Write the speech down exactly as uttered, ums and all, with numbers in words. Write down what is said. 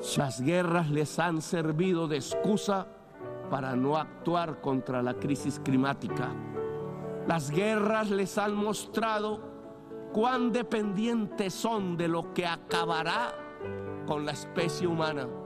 Las guerras les han servido de excusa para no actuar contra la crisis climática. Las guerras les han mostrado cuán dependientes son de lo que acabará con la especie humana.